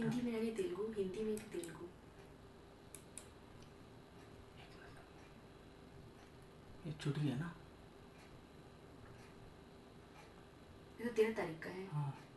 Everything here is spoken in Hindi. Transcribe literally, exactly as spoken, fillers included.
हिंदी में यानी तेलुगु, हिंदी में तेलुगु। ये छुट्टी है ना? ये तो तेरह तारीख का है। हाँ